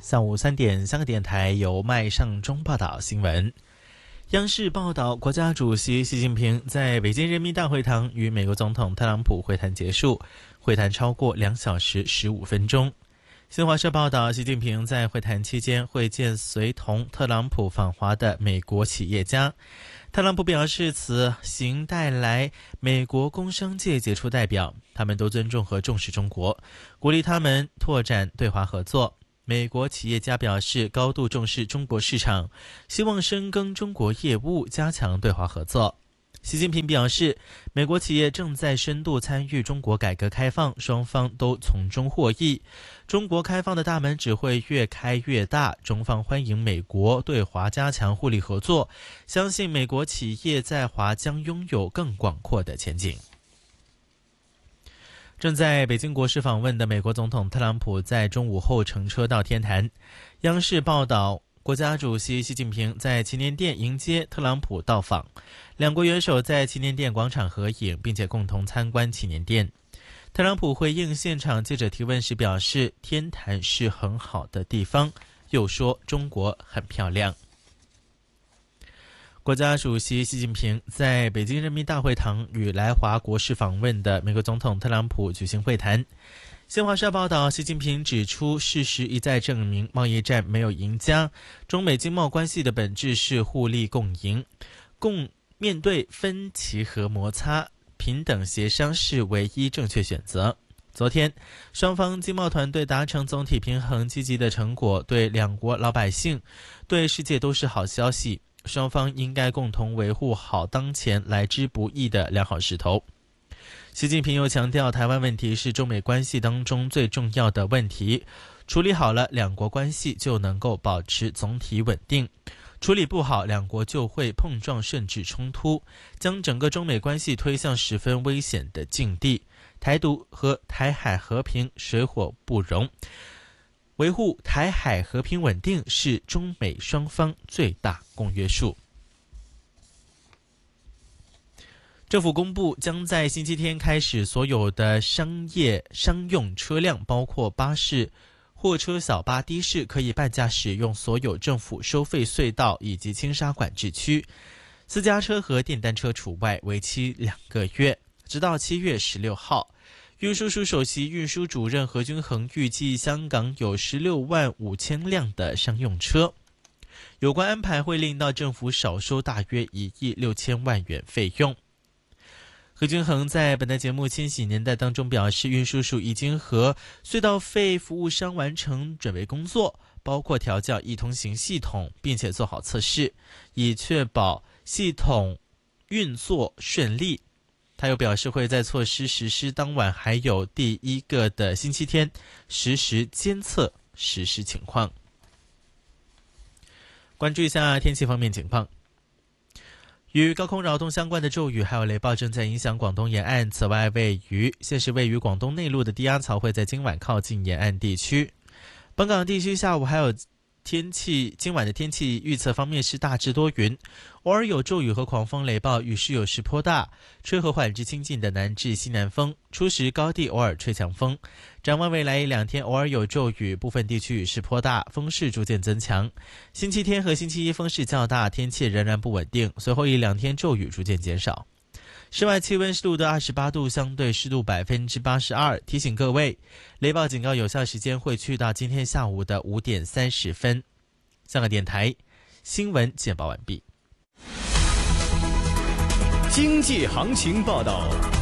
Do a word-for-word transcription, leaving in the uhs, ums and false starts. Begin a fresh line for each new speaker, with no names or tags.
下午三点，香港电台由麦尚中报道新闻。央视报道，国家主席习近平在北京人民大会堂与美国总统特朗普会谈结束，会谈超过两小时十五分钟。新华社报道，习近平在会谈期间会见随同特朗普访华的美国企业家。特朗普表示，此行带来美国工商界杰出代表，他们都尊重和重视中国，鼓励他们拓展对华合作。美国企业家表示，高度重视中国市场，希望深耕中国业务，加强对华合作。习近平表示，美国企业正在深度参与中国改革开放，双方都从中获益。中国开放的大门只会越开越大，中方欢迎美国对华加强互利合作，相信美国企业在华将拥有更广阔的前景。正在北京国事访问的美国总统特朗普在中午后乘车到天坛。央视报道，国家主席习近平在祈年殿迎接特朗普到访，两国元首在祈年殿广场合影，并且共同参观祈年殿。特朗普回应现场记者提问时表示，天坛是很好的地方，又说中国很漂亮。国家主席习近平在北京人民大会堂与来华国事访问的美国总统特朗普举行会谈。新华社报道，习近平指出，事实一再证明贸易战没有赢家，中美经贸关系的本质是互利共赢，共面对分歧和摩擦，平等协商是唯一正确选择。昨天，双方经贸团队达成总体平衡积极的成果，对两国老百姓、对世界都是好消息。双方应该共同维护好当前来之不易的良好势头。习近平又强调，台湾问题是中美关系当中最重要的问题，处理好了，两国关系就能够保持总体稳定；处理不好，两国就会碰撞甚至冲突，将整个中美关系推向十分危险的境地。台独和台海和平水火不容，维护台海和平稳定是中美双方最大公约数。政府公布，将在星期天开始，所有的商业商用车辆，包括巴士、货车、小巴、的士，可以半价使用所有政府收费隧道以及轻纱管制区，私家车和电单车除外，为期两个月，直到七月十六号。运输署首席运输主任何君衡预计，香港有十六万五千辆的商用车，有关安排会令到政府少收大约一亿六千万元费用。何君衡在本台节目《千禧年代》当中表示，运输署已经和隧道费服务商完成准备工作，包括调校易通行系统，并且做好测试，以确保系统运作顺利。他又表示，会在措施实施当晚还有第一个的星期天实时监测实施情况。关注一下天气方面情况。与高空扰动相关的骤雨还有雷暴正在影响广东沿岸，此外位于现时位于广东内陆的低压槽会在今晚靠近沿岸地区。本港地区下午还有天气，今晚的天气预测方面是大致多云，偶尔有骤雨和狂风雷暴，雨势有时颇大，吹和缓至清劲的南至西南风，初时高地偶尔吹强风。展望未来一两天，偶尔有骤雨，部分地区雨势颇大，风势逐渐增强。星期天和星期一风势较大，天气仍然不稳定，随后一两天骤雨逐渐减少。室外气温是录得二十八度，相对湿度百分之八十二。提醒各位，雷暴警告有效时间会去到今天下午的五点三十分。香港电台新闻简报完毕。
经济行情报道。